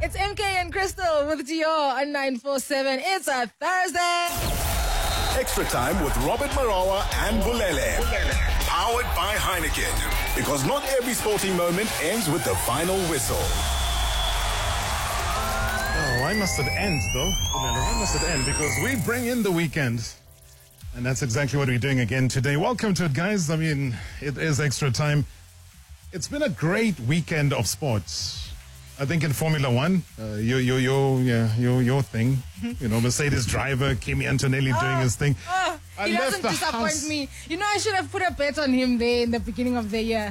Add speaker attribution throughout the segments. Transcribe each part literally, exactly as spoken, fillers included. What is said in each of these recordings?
Speaker 1: It's M K and Crystal with Dior on nine four seven. It's a Thursday.
Speaker 2: Extra time with Robert Marawa and Bulele. Powered by Heineken. Because not every sporting moment ends with the final whistle.
Speaker 3: Oh, why must it end, though? Why must it end? Because we bring in the weekend. And that's exactly what we're doing again today. Welcome to it, guys. I mean, it is extra time. It's been a great weekend of sports. I think in Formula One, uh, your, your, your, yeah, your, your thing, you know, Mercedes driver, Kimi Antonelli oh, doing his thing.
Speaker 1: Oh,
Speaker 3: I
Speaker 1: he doesn't disappoint
Speaker 3: house.
Speaker 1: me. You know, I should have put a bet on him there in the beginning of the year.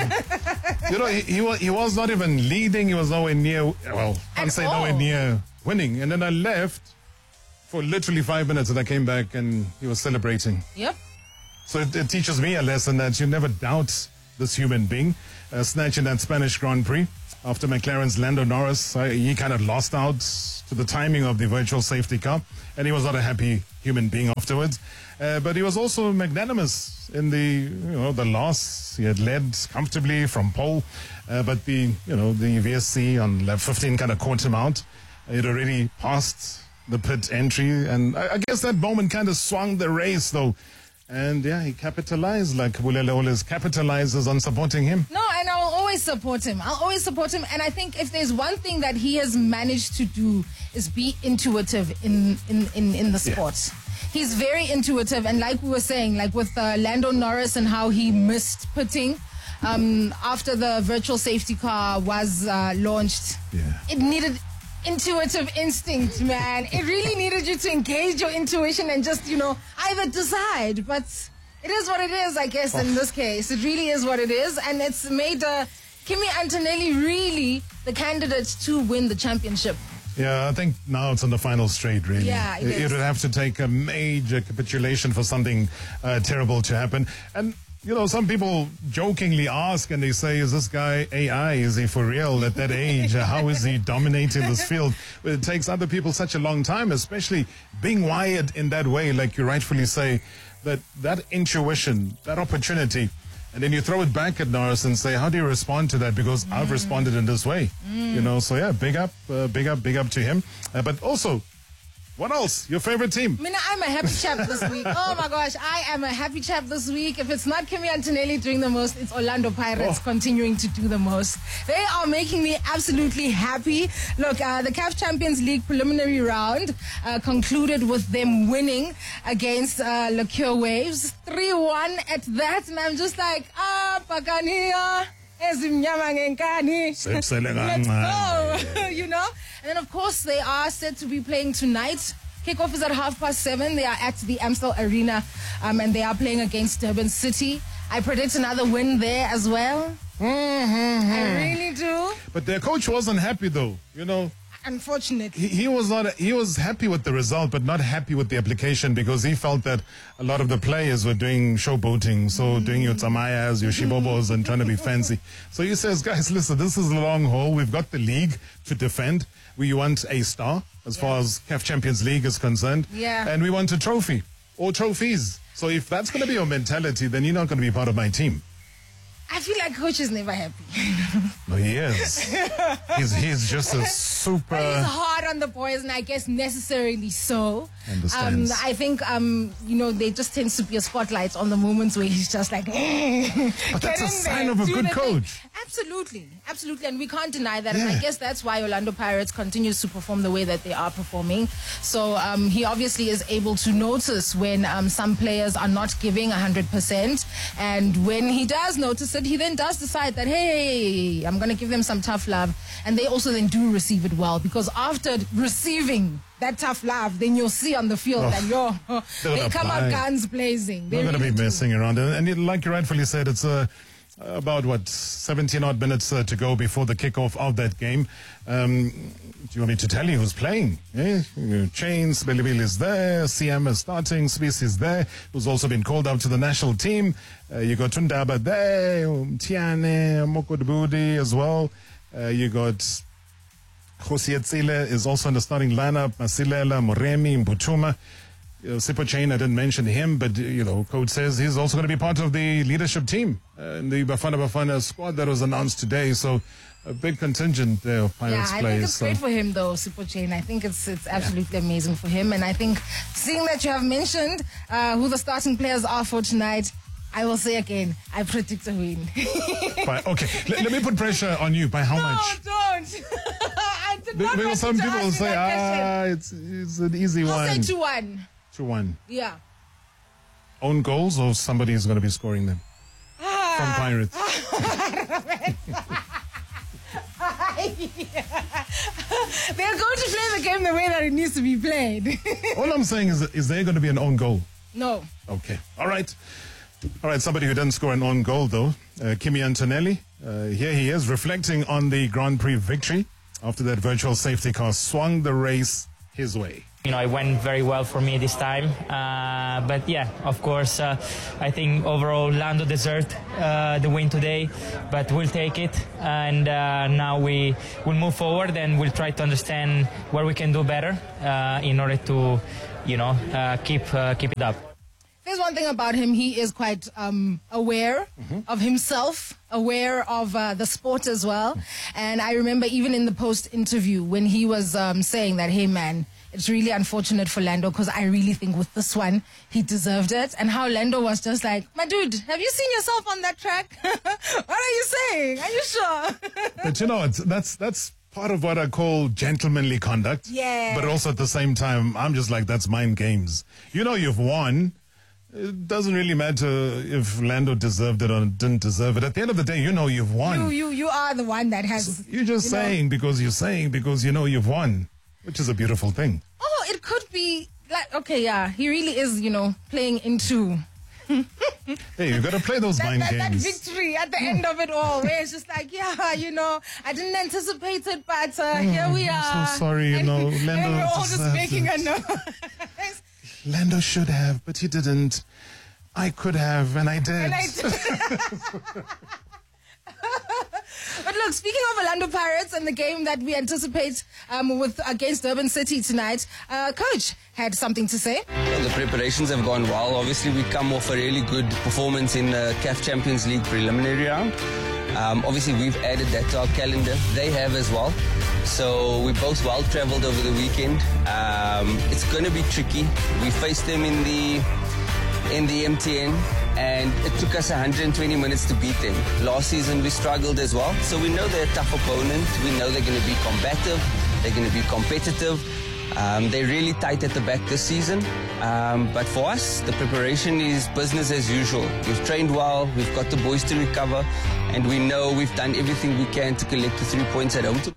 Speaker 3: Oh. You know, he, he, was, he was not even leading. He was nowhere near, well, I can't say
Speaker 1: all.
Speaker 3: nowhere near winning. And then I left for literally five minutes and I came back and he was celebrating.
Speaker 1: Yep.
Speaker 3: So it, it teaches me a lesson that you never doubt this human being. Uh, snatching that Spanish Grand Prix. After McLaren's Lando Norris, uh, he kind of lost out to the timing of the virtual safety car, and he was not a happy human being afterwards. Uh, but he was also magnanimous in the, you know, the loss. He had led comfortably from pole, uh, but the, you know, the V S C on lap fifteen kind of caught him out. He had already passed the pit entry, and I, I guess that moment kind of swung the race, though. And yeah, he capitalized like Bulele always capitalizes on supporting him.
Speaker 1: No, and I'll always support him. I'll always support him. And I think if there's one thing that he has managed to do is be intuitive in, in, in, in the sport. Yeah. He's very intuitive. And like we were saying, like with uh, Lando Norris and how he missed pitting um, after the virtual safety car was uh, launched,
Speaker 3: yeah.
Speaker 1: it needed intuitive instinct, man. It really needed you to engage your intuition and just, you know, either decide. But it is what it is, I guess, oh. in this case. It really is what it is. And it's made uh, Kimi Antonelli really the candidate to win the championship.
Speaker 3: Yeah, I think now it's on the final straight, really.
Speaker 1: Yeah, it,
Speaker 3: it, it would have to take a major capitulation for something uh, terrible to happen. And you know, some people jokingly ask and they say, is this guy A I? Is he for real at that age? How is he dominating this field? But it takes other people such a long time, especially being wired in that way, like you rightfully say, that that intuition, that opportunity, and then you throw it back at Norris and say, how do you respond to that? Because mm. I've responded in this way. Mm. You know, so yeah, big up, uh, big up, big up to him. Uh, but also, what else? Your favorite team?
Speaker 1: Mina, I'm a happy chap this week. Oh my gosh, I am a happy chap this week. If it's not Kimi Antonelli doing the most, it's Orlando Pirates oh. continuing to do the most. They are making me absolutely happy. Look, uh, the C A F Champions League preliminary round uh, concluded with them winning against uh, Liqueur Waves. three one at that, and I'm just like, ah, Pakania. Let's go, you know? And then, of course, they are set to be playing tonight. Kickoff is at half past seven. They are at the Amstel Arena, um, and they are playing against Durban City. I predict another win there as well.
Speaker 3: Mm-hmm.
Speaker 1: I really do.
Speaker 3: But their coach wasn't happy, though, you know.
Speaker 1: Unfortunately.
Speaker 3: He, he was not. He was happy with the result, but not happy with the application because he felt that a lot of the players were doing showboating, so mm-hmm. doing your tamayas, your shibobos, and trying to be fancy. So he says, guys, listen, this is a long haul. We've got the league to defend. We want a star as yeah. far as C A F Champions League is concerned.
Speaker 1: Yeah.
Speaker 3: And we want a trophy or trophies. So if that's going to be your mentality, then you're not going to be part of my team.
Speaker 1: I feel like coach is never happy.
Speaker 3: No, he is. he's, he's just a super...
Speaker 1: But he's hard on the boys, and I guess necessarily so.
Speaker 3: Understands.
Speaker 1: Um, I think, um, you know, there just tends to be a spotlight on the moments where he's just like...
Speaker 3: But that's a sign there, of a good coach.
Speaker 1: Thing. Absolutely. Absolutely. And we can't deny that.
Speaker 3: Yeah.
Speaker 1: And I guess that's why Orlando Pirates continues to perform the way that they are performing. So um, he obviously is able to notice when um, some players are not giving one hundred percent. And when he does notice it, he then does decide that, hey, I'm going to give them some tough love. And they also then do receive it well, because after receiving that tough love, then you'll see on the field oh, that yo, they come out guns blazing.
Speaker 3: They're really going to be messing around. And, and like you rightfully said, it's a... Uh, about, what, seventeen odd minutes uh, to go before the kickoff of that game. Um, do you want me to tell you who's playing? Eh? Chains, Bilibili is there, C M is starting, Spies is there, who's also been called up to the national team. Uh, you got Tundaba there, Tiane, Mokodbudi as well. Uh, you got Khosietzile is also in the starting lineup, Masilela, Moremi, Mbutuma. Uh, Sipho Chain, I didn't mention him, but, uh, you know, coach says he's also going to be part of the leadership team uh, in the Bafana Bafana squad that was announced today. So a big contingent there of Pirates
Speaker 1: yeah, I
Speaker 3: players.
Speaker 1: think it's
Speaker 3: so.
Speaker 1: great for him, though, Super Chain. I think it's it's absolutely yeah. amazing for him. And I think, seeing that you have mentioned uh, who the starting players are for tonight, I will say again, I predict a win.
Speaker 3: But, okay, let, let me put pressure on you. By how
Speaker 1: no,
Speaker 3: much?
Speaker 1: No, don't. I did not
Speaker 3: Because
Speaker 1: want
Speaker 3: some
Speaker 1: to
Speaker 3: people
Speaker 1: ask
Speaker 3: will
Speaker 1: you
Speaker 3: say,
Speaker 1: that
Speaker 3: ah, it's, it's an easy
Speaker 1: I'll
Speaker 3: one.
Speaker 1: say two one.
Speaker 3: two one.
Speaker 1: Yeah.
Speaker 3: Own goals or somebody is going to be scoring them?
Speaker 1: Ah.
Speaker 3: From Pirates.
Speaker 1: They're going to play the game the way that it needs to be played.
Speaker 3: All I'm saying is, is there going to be an own goal?
Speaker 1: No.
Speaker 3: Okay. All right. All right. Somebody who didn't score an own goal, though. Uh, Kimi Antonelli. Uh, here he is reflecting on the Grand Prix victory after that virtual safety car swung the race his way.
Speaker 4: You know, it went very well for me this time. Uh, but yeah, of course, uh, I think overall Lando deserved uh, the win today, but we'll take it. And uh, now we will move forward and we'll try to understand where we can do better uh, in order to, you know, uh, keep uh, keep it up.
Speaker 1: There's one thing about him, he is quite um, aware mm-hmm. of himself, aware of uh, the sport as well. And I remember even in the post-interview when he was um, saying that, hey man, it's really unfortunate for Lando because I really think with this one, he deserved it. And how Lando was just like, my dude, have you seen yourself on that track? What are you saying? Are you sure?
Speaker 3: But you know, it's, that's that's part of what I call gentlemanly conduct.
Speaker 1: Yeah.
Speaker 3: But also at the same time, I'm just like, that's mind games. You know you've won. It doesn't really matter if Lando deserved it or didn't deserve it. At the end of the day, you know you've won.
Speaker 1: You you, you are the one that has...
Speaker 3: So you're just
Speaker 1: you
Speaker 3: saying
Speaker 1: know,
Speaker 3: because you're saying because you know you've won, which is a beautiful thing.
Speaker 1: Oh, it could be... like okay, yeah, he really is, you know, playing into...
Speaker 3: Hey, you got to play those
Speaker 1: that,
Speaker 3: mind
Speaker 1: that, that
Speaker 3: games.
Speaker 1: victory at the end of it all, where it's just like, yeah, you know, I didn't anticipate it, but uh, here we are.
Speaker 3: I'm so sorry, you
Speaker 1: and,
Speaker 3: know,
Speaker 1: and
Speaker 3: Lando
Speaker 1: we're all just
Speaker 3: deserved
Speaker 1: making
Speaker 3: it.
Speaker 1: a noise.
Speaker 3: Lando should have, but he didn't. I could have, and I did.
Speaker 1: And I did. But look, speaking of Orlando Pirates and the game that we anticipate um, with against Durban City tonight, uh, Coach had something to say.
Speaker 5: Well, the preparations have gone well. Obviously, we come off a really good performance in the C A F Champions League preliminary round. Um, obviously, we've added that to our calendar. They have as well. So we both well travelled over the weekend. Um, it's going to be tricky. We faced them in the in the M T N, and it took us one hundred twenty minutes to beat them. Last season we struggled as well, so we know they're a tough opponent. We know they're going to be combative, they're going to be competitive. Um, they're really tight at the back this season, um, but for us the preparation is business as usual. We've trained well, we've got the boys to recover, and we know we've done everything we can to collect the three points at home.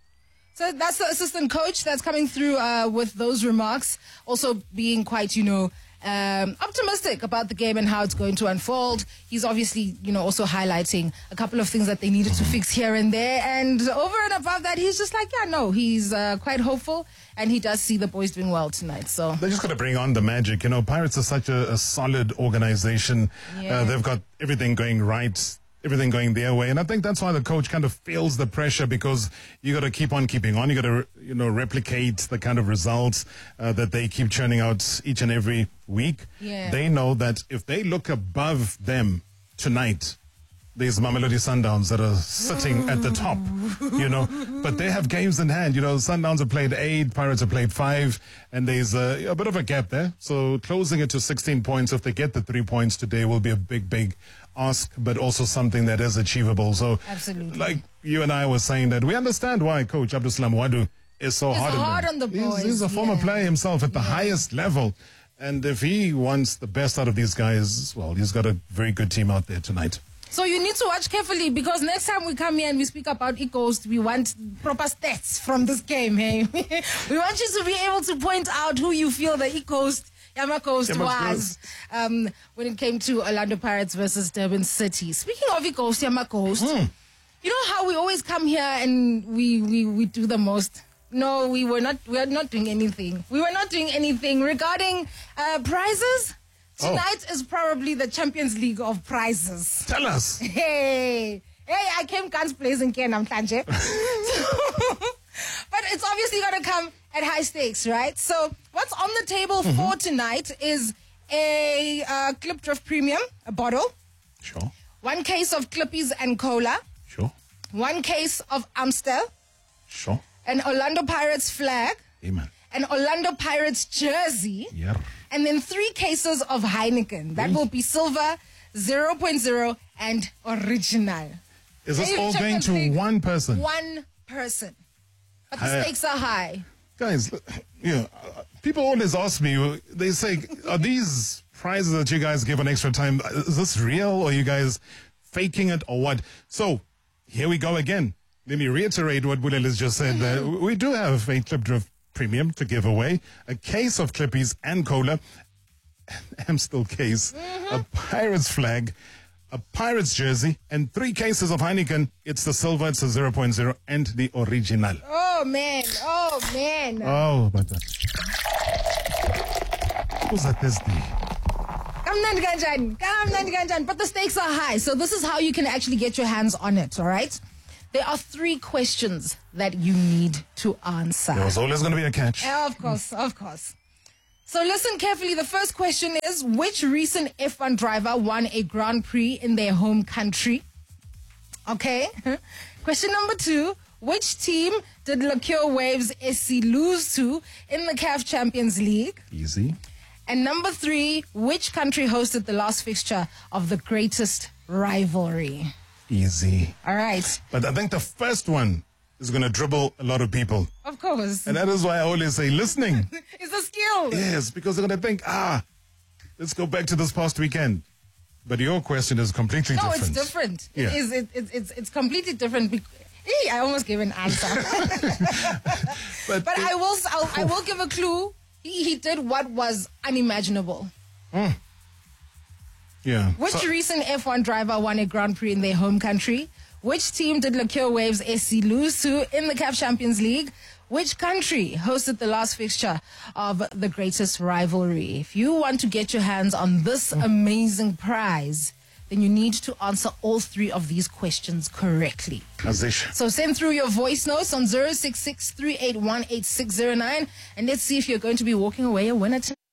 Speaker 1: So that's the assistant coach that's coming through uh, with those remarks, also being quite, you know, Um, optimistic about the game and how it's going to unfold. He's obviously, you know, also highlighting a couple of things that they needed to fix here and there. And over and above that, he's just like, yeah, no, he's uh, quite hopeful. And he does see the boys doing well tonight. So
Speaker 3: They're just going to bring on the magic. You know, Pirates are such a, a solid organization.
Speaker 1: Yeah.
Speaker 3: Uh, they've got everything going right, everything going their way. And I think that's why the coach kind of feels the pressure, because you got to keep on keeping on. You got to, you know, replicate the kind of results uh, that they keep churning out each and every week.
Speaker 1: Yeah.
Speaker 3: They know that if they look above them tonight, these Mamelodi Sundowns that are sitting at the top, you know, but they have games in hand. You know, Sundowns have played eight, Pirates have played five, and there's a, a bit of a gap there. So closing it to sixteen points, if they get the three points today, will be a big, big ask, but also something that is achievable. So,
Speaker 1: absolutely,
Speaker 3: like you and I were saying, that we understand why Coach Abdulsalam Wadu is so
Speaker 1: it's
Speaker 3: hard,
Speaker 1: hard
Speaker 3: on,
Speaker 1: on the boys.
Speaker 3: He's, he's a former
Speaker 1: yeah.
Speaker 3: player himself at the
Speaker 1: yeah.
Speaker 3: highest level. And if he wants the best out of these guys, well, he's got a very good team out there tonight.
Speaker 1: So you need to watch carefully, because next time we come here and we speak about E-Coast, we want proper stats from this game, hey? We want you to be able to point out who you feel the E-Coast, Yama Coast was um, when it came to Orlando Pirates versus Durban City. Speaking of E-Coast, Yama Coast, mm. you know how we always come here and we, we, we do the most? No, we were not, we are not doing anything. We were not doing anything regarding uh, prizes. Tonight oh. is probably the Champions League of prizes.
Speaker 3: Tell us.
Speaker 1: Hey, hey, I came guns blazing here, Namhlanje. But it's obviously going to come at high stakes, right? So what's on the table mm-hmm. for tonight is a uh, Klipdrift Premium, a bottle.
Speaker 3: Sure.
Speaker 1: One case of Clippies and Cola.
Speaker 3: Sure.
Speaker 1: one case of Amstel,
Speaker 3: Sure.
Speaker 1: an Orlando Pirates flag,
Speaker 3: Amen.
Speaker 1: an Orlando Pirates jersey,
Speaker 3: Yeah.
Speaker 1: and then three cases of Heineken. That will be silver, zero point zero, and original.
Speaker 3: Is this
Speaker 1: Hey,
Speaker 3: all
Speaker 1: check
Speaker 3: going
Speaker 1: and
Speaker 3: to
Speaker 1: think.
Speaker 3: one person?
Speaker 1: One person. But the
Speaker 3: Uh,
Speaker 1: stakes are high.
Speaker 3: Guys, look, you know, uh, people always ask me, they say, are these prizes that you guys give on Extra Time, is this real or are you guys faking it or what? So, here we go again. Let me reiterate what Bulel's just said. Uh, we do have a Clip Drift Premium to give away, a case of Clippies and Cola, an Amstel case, a Pirates flag, a Pirates jersey, and three cases of Heineken. It's the silver, it's the zero point zero, and the original.
Speaker 1: Oh, man. Oh, man.
Speaker 3: Oh, but uh, who's that thirsty?
Speaker 1: Kamnandi kanjani? Kamnandi kanjani? But the stakes are high. So this is how you can actually get your hands on it, all right? There are three questions that you need to answer.
Speaker 3: There was always going to be a catch.
Speaker 1: Yeah, of course, of course. So listen carefully. The first question is, which recent F one driver won a Grand Prix in their home country? Okay. Question number two, which team did Liqueur Waves S C lose to in the C A F Champions League?
Speaker 3: Easy.
Speaker 1: And number three, which country hosted the last fixture of the greatest rivalry?
Speaker 3: Easy.
Speaker 1: All right.
Speaker 3: But I think the first one is going to dribble a lot of people.
Speaker 1: Of course.
Speaker 3: And that is why I always say listening.
Speaker 1: It's a skill.
Speaker 3: Yes, because they're going to think, ah, let's go back to this past weekend. But your question is completely
Speaker 1: No,
Speaker 3: different.
Speaker 1: it's different.
Speaker 3: Yeah.
Speaker 1: It is. It, it, it's it's completely different. Bec- Eey, I almost gave an answer.
Speaker 3: But,
Speaker 1: But
Speaker 3: it-
Speaker 1: I will I'll, I will give a clue. He, he did what was unimaginable.
Speaker 3: yeah.
Speaker 1: Which
Speaker 3: So-
Speaker 1: recent F one driver won a Grand Prix in their home country? Which team did Liqueur Waves S C lose to in the C A F Champions League? Which country hosted the last fixture of the greatest rivalry? If you want to get your hands on this amazing prize, then you need to answer all three of these questions correctly.
Speaker 3: Azish.
Speaker 1: So send through your voice notes on zero six six, three eight one, eight six zero nine and let's see if you're going to be walking away a winner tonight.